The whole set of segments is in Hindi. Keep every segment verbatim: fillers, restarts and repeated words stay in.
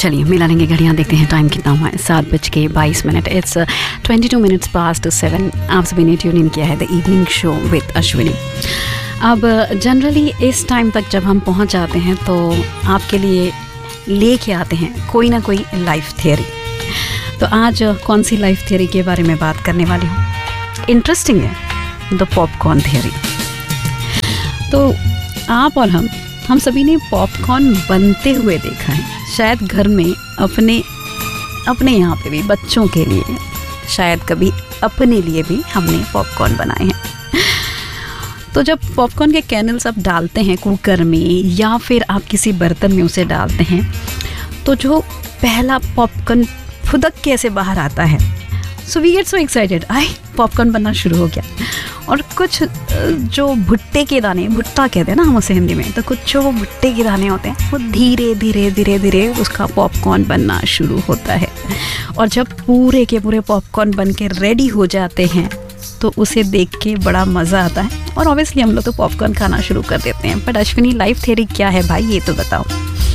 चलिए मिला लेंगे घड़ियाँ, देखते हैं टाइम कितना हुआ है। सात बज के बाईस minute it's twenty two minutes past seven. आप सभी ने ट्यून इन किया है the evening show with Ashwini. अब जनरली इस टाइम तक जब हम पहुंच जाते हैं तो आपके लिए लेके आते हैं कोई ना कोई लाइफ थियोरी। तो आज कौन सी लाइफ थियोरी के बारे में बात करने वाली हूँ? इंटरेस्टिंग है, द पॉपकॉर्न थियोरी। तो आप और हम हम सभी ने पॉपकॉर्न बनते हुए देखा है, शायद घर में अपने अपने यहाँ पे भी बच्चों के लिए, शायद कभी अपने लिए भी हमने पॉपकॉर्न बनाए हैं। तो जब पॉपकॉर्न के कैनल्स आप डालते हैं कुकर में या फिर आप किसी बर्तन में उसे डालते हैं तो जो पहला पॉपकॉर्न फुदक के ऐसे बाहर आता है, so we get so excited, I popcorn बनना शुरू हो गया। और कुछ जो भुट्टे के दाने, भुट्टा कहते हैं ना हम उसे हिंदी में, तो कुछ जो भुट्टे के दाने होते हैं वो धीरे धीरे धीरे धीरे उसका पॉपकॉर्न बनना शुरू होता है। और जब पूरे के पूरे पॉपकॉर्न बन के रेडी हो जाते हैं तो उसे देख के बड़ा मज़ा आता है और ऑब्वियसली हम लोग तो पॉपकॉर्न खाना शुरू कर देते हैं। बट अश्विनी, लाइफ थियरी क्या है भाई, ये तो बताओ।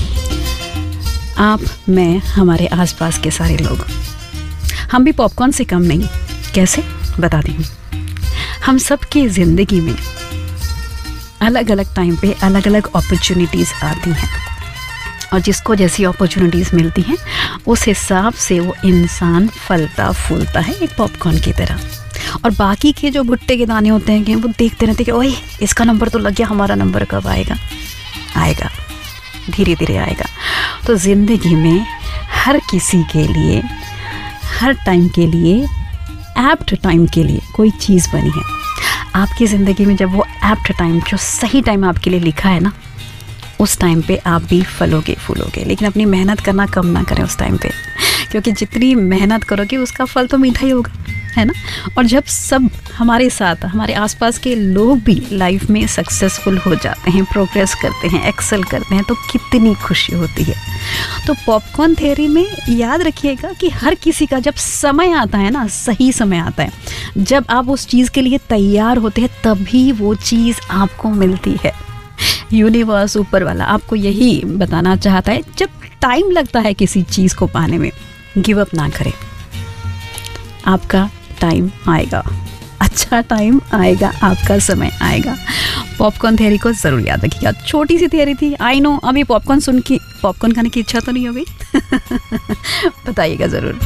आप, मैं, हमारे आसपास के सारे लोग, हम भी पॉपकॉर्न से कम नहीं। कैसे? बताती हूँ। हम सब की ज़िंदगी में अलग अलग टाइम पे अलग अलग अपॉर्चुनिटीज़ आती हैं और जिसको जैसी अपॉर्चुनिटीज़ मिलती हैं उस हिसाब से वो इंसान फलता फूलता है एक पॉपकॉर्न की तरह। और बाकी के जो भुट्टे के दाने होते हैं कि वो देखते रहते कि ओए इसका नंबर तो लग गया, हमारा नंबर कब आएगा? आएगा, धीरे धीरे आएगा। तो ज़िंदगी में हर किसी के लिए, हर टाइम के लिए, एप्ट टाइम के लिए कोई चीज़ बनी है। आपकी ज़िंदगी में जब वो एप्ट टाइम, जो सही टाइम आपके लिए लिखा है ना, उस टाइम पे आप भी फलोगे फूलोगे। लेकिन अपनी मेहनत करना कम ना करें उस टाइम पे, क्योंकि जितनी मेहनत करोगे उसका फल तो मीठा ही होगा, है ना। और जब सब हमारे साथ, हमारे आसपास के लोग भी लाइफ में सक्सेसफुल हो जाते हैं, प्रोग्रेस करते हैं, एक्सेल करते हैं, तो कितनी खुशी होती है। तो पॉपकॉर्न थियरी में याद रखिएगा कि हर किसी का जब समय आता है ना, सही समय आता है, जब आप उस चीज़ के लिए तैयार होते हैं, तभी वो चीज़ आपको मिलती है। यूनिवर्स, ऊपर वाला आपको यही बताना चाहता है, जब टाइम लगता है किसी चीज़ को पाने में, गिव अप ना करें। आपका टाइम आएगा, अच्छा टाइम आएगा, आपका समय आएगा। पॉपकॉर्न थियरी को ज़रूर याद रखिएगा। छोटी सी थियरी थी, आई नो। अभी पॉपकॉर्न सुन के पॉपकॉर्न खाने की इच्छा तो नहीं हो गई? बताइएगा ज़रूर।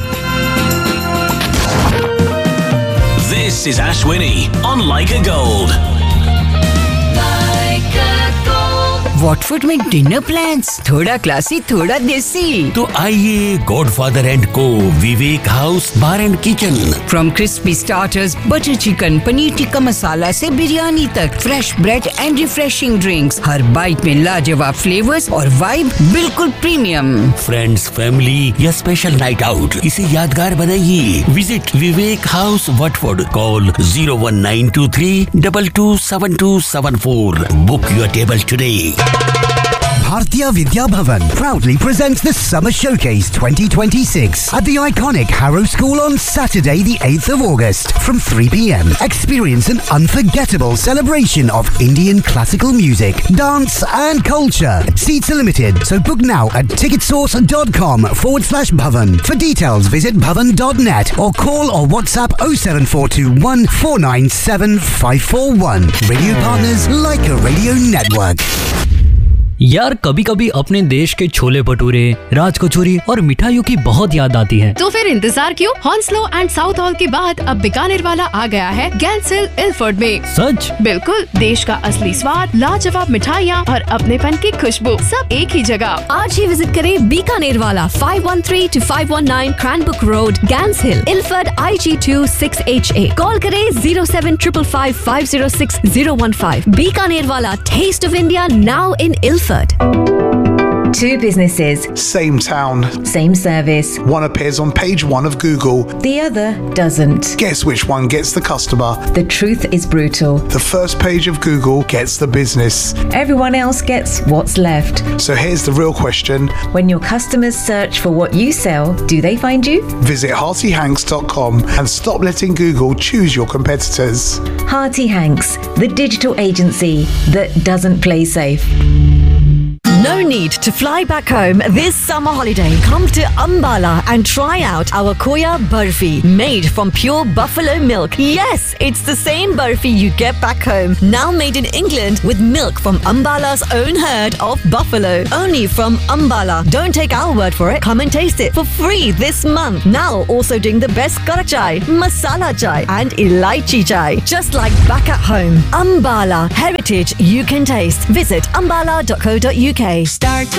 This is Ashwini on Like a Gold. Watford में डिनर प्लान्स, थोड़ा क्लासी थोड़ा देसी। तो आइए गॉडफादर एंड को विवेक house bar and kitchen. From crispy starters, butter chicken, paneer tikka masala से बिरयानी तक, fresh bread and refreshing drinks, her bite में लाजवाब फ्लेवर्स और वाइब बिल्कुल प्रीमियम। फ्रेंड्स, फैमिली या स्पेशल नाइट आउट, इसे यादगार बनाइए। Visit Vivek house Watford. Call zero one nine to three double two seven to seven four. Book your table today. Bhartiya Vidya Bhavan proudly presents the Summer Showcase twenty twenty-six at the iconic Harrow School on Saturday the eighth of August from three p.m. Experience an unforgettable celebration of Indian classical music, dance and culture. Seats are limited, so book now at ticketsource.com forward slash Bhavan. For details, visit bhavan dot net or call or WhatsApp oh seven four two one four nine seven five four one. Radio partners like a radio network. यार कभी कभी अपने देश के छोले भटूरे, राज कचौरी और मिठाइयों की बहुत याद आती है। तो फिर इंतजार क्यों? हॉन्सलो एंड साउथ हॉल के बाद अब बीकानेर वाला आ गया है गैंस हिल इल्फर्ड में। सच? बिल्कुल, देश का असली स्वाद, लाजवाब मिठाइयाँ और अपनेपन की खुशबू, सब एक ही जगह। आज ही विजिट करें बीकानेर वाला five one three to five one nine क्रैनबुक road, gas hill, Ilford, I ji to six H A. Call करें zero seven triple five five zero six zero one five. Bikaner वाला, test of India now in Ilford. Two businesses, same town, same service. One appears on page one of Google, The other doesn't. Guess which one gets the customer? The truth is brutal. The first page of Google gets the business. Everyone else gets what's left. So here's the real question. When your customers search for what you sell, do they find you? Visit hearty hanks dot com and stop letting Google choose your competitors. Hearty Hanks, the digital agency that doesn't play safe. No need to fly back home this summer holiday. Come to Ambala and try out our Khoya Barfi, made from pure buffalo milk. Yes, it's the same barfi you get back home, now made in England with milk from Ambala's own herd of buffalo. Only from Ambala. Don't take our word for it. Come and taste it for free this month. Now also doing the best Karak chai, masala chai and elaichi chai. Just like back at home. Ambala, heritage you can taste. Visit ambala dot co dot uk. Start